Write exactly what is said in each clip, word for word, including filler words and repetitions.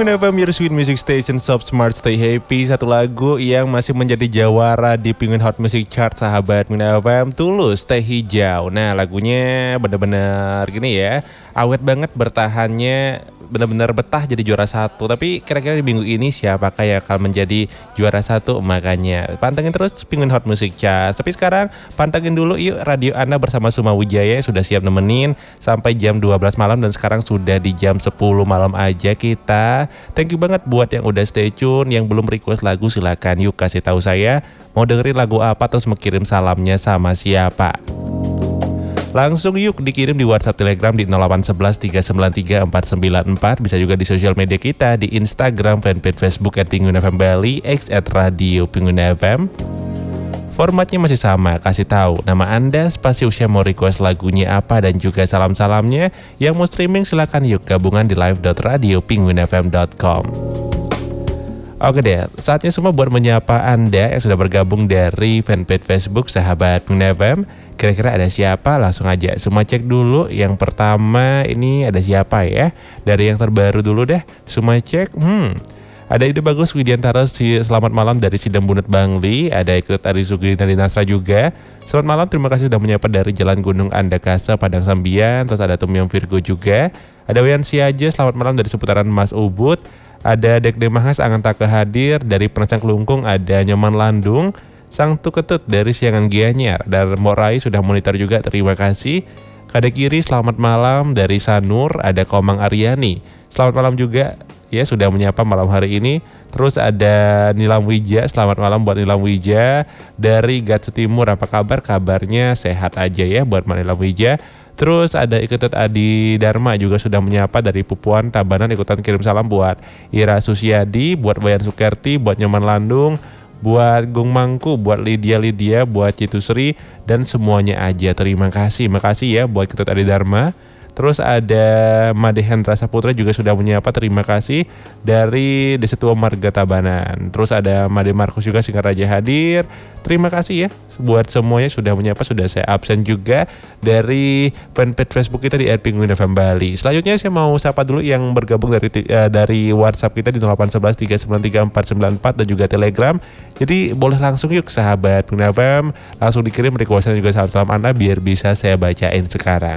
Penguin F M, your sweet music station, Soft Smart Stay Happy. Satu lagu yang masih menjadi jawara di Penguin Hot Music Chart, sahabat Penguin F M, Tulus, Teh Hijau. Nah, lagunya benar-benar gini ya, awet banget bertahannya, benar-benar betah jadi juara satu. Tapi kira-kira di minggu ini siapakah yang akan menjadi juara satu? Makanya pantengin terus Penguin Hot Music Chart. Tapi sekarang pantengin dulu yuk radio Anda bersama Suma Wijaya, sudah siap nemenin sampai jam dua belas malam. Dan sekarang sudah di jam sepuluh malam aja kita. Thank you banget buat yang udah stay tune. Yang belum request lagu silakan yuk kasih tahu saya mau dengerin lagu apa, terus mengirim salamnya sama siapa. Langsung yuk dikirim di WhatsApp Telegram di nol delapan satu satu tiga sembilan tiga empat sembilan empat. Bisa juga di sosial media kita di Instagram, fanpage Facebook at Penguin F M Bali, X at Radio Penguin F M. Formatnya masih sama, kasih tahu nama Anda, spasi usia, mau request lagunya apa, dan juga salam-salamnya. Yang mau streaming silakan yuk gabungan di live dot radio penguin f m dot com. Oke deh, saatnya semua buat menyapa Anda yang sudah bergabung dari fanpage Facebook Sahabat Penguin F M. Kira-kira ada siapa? Langsung aja semua cek dulu. Yang pertama ini ada siapa ya? Dari yang terbaru dulu deh, semua cek. Hmm, ada ide bagus Widiantara, si selamat malam dari Sidembunut Bangli. Ada ikut Ari Sugri dari Nasra juga. Selamat malam, terima kasih sudah menyapa dari Jalan Gunung Andakasa, Padang Sambian. Terus ada Tumyong Virgo juga. Ada Wian Siaja, selamat malam dari seputaran Mas Ubud. Ada Dek Demahas Angan Taka hadir dari Penancang Kelungkung. Ada Nyoman Landung, Sang Tuketut dari Siangan Gianyar. Dan Morai sudah monitor juga, terima kasih. Kadek Kiri selamat malam dari Sanur. Ada Komang Aryani, selamat malam juga ya, sudah menyapa malam hari ini. Terus ada Nilam Wija, selamat malam buat Nilam Wija dari Gatsu Timur. Apa kabar? Kabarnya sehat aja ya buat Nilam Wija. Terus ada Iketet Adi Dharma juga sudah menyapa dari Pupuan Tabanan, ikutan kirim salam buat Ira Susiadi, buat Bayan Sukerti, buat Nyoman Landung, buat Gung Mangku, buat Lydia Lydia, buat Citusri, dan semuanya aja. Terima kasih, makasih ya buat Iketet Adi Dharma. Terus ada Made Hendra Saputra juga sudah menyapa, terima kasih dari Desa Tua Marga Tabanan. Terus ada Made Markus juga Singaraja hadir. Terima kasih ya buat semuanya sudah menyapa, sudah saya absen juga dari fanpage Facebook kita di Penguin F M Bali. Selanjutnya saya mau sapa dulu yang bergabung dari uh, dari WhatsApp kita di nol delapan satu satu tiga sembilan tiga empat sembilan empat dan juga Telegram. Jadi boleh langsung yuk sahabat Penguin F M, langsung dikirim request-nya juga salam-salam Anda biar bisa saya bacain sekarang.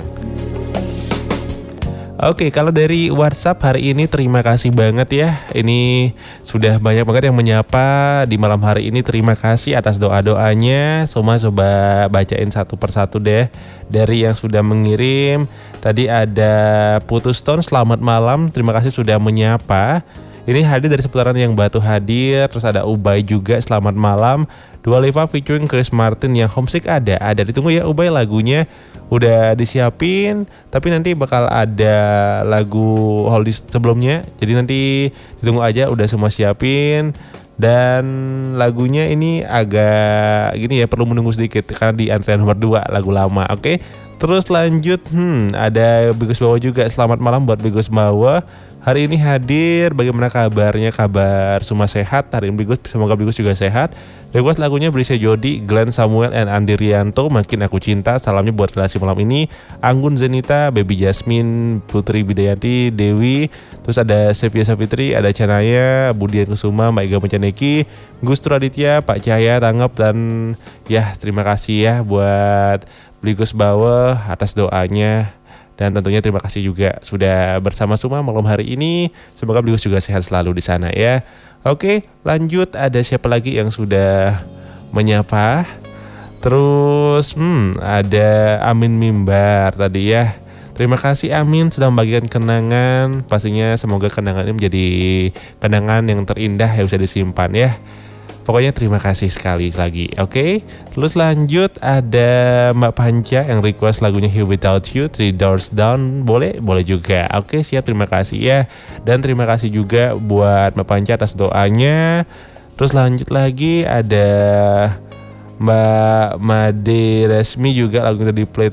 Oke, kalau dari WhatsApp hari ini terima kasih banget ya. Ini sudah banyak banget yang menyapa di malam hari ini. Terima kasih atas doa-doanya. Semua coba bacain satu persatu deh dari yang sudah mengirim. Tadi ada Putuston, selamat malam. Terima kasih sudah menyapa. Ini hadir dari seputaran yang Batu hadir. Terus ada Ubay juga, selamat malam. Dua Lipa featuring Chris Martin, yang homesick ada. Ada, ditunggu ya Ubay, lagunya udah disiapin. Tapi nanti bakal ada lagu Holdies sebelumnya. Jadi nanti ditunggu aja, udah semua siapin. Dan lagunya ini agak gini ya, perlu menunggu sedikit karena di antrian nomor dua, lagu lama. Oke, terus lanjut. Hmm, ada Bigus Bawa juga, selamat malam buat Bigus Bawa. Hari ini hadir, bagaimana kabarnya? Kabar semua sehat hari ini Bigus, semoga Bigus juga sehat. Request lagunya Brisa Jody, Glenn Samuel, and Andi Rianto, Makin Aku Cinta. Salamnya buat relasi malam ini Anggun Zenita, Baby Jasmine, Putri Bidayanti, Dewi. Terus ada Sevia Savitri, ada Canaya, Budian Kusuma, Mbak Ega Mencaneki, Gus Raditya, Pak Cahaya Tanggap. Dan ya terima kasih ya buat Bigus Bawa atas doanya. Dan tentunya terima kasih juga sudah bersama semua malam hari ini. Semoga Bigus juga sehat selalu di sana ya. Oke, lanjut. Ada siapa lagi yang sudah menyapa? Terus hmm, ada Amin Mimbar tadi ya. Terima kasih Amin sudah membagikan kenangan. Pastinya semoga kenangan ini menjadi kenangan yang terindah yang bisa disimpan ya. Pokoknya terima kasih sekali lagi. Oke, okay? Terus lanjut ada Mbak Panca yang request lagunya Here Without You, Three Doors Down. Boleh? Boleh juga. Oke, okay, siap, terima kasih ya. Dan terima kasih juga buat Mbak Panca atas doanya. Terus lanjut lagi ada Mbak Made Resmi juga, lagunya di play